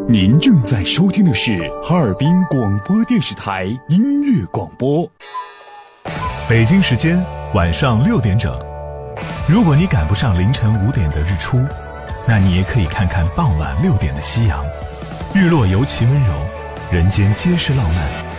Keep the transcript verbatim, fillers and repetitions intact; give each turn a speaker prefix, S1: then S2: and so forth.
S1: 您正在收听的是哈尔滨广播电视台音乐广播。
S2: 北京时间晚上六点整。如果你赶不上凌晨五点的日出，那你也可以看看傍晚六点的夕阳。日落尤其温柔，人间皆是浪漫。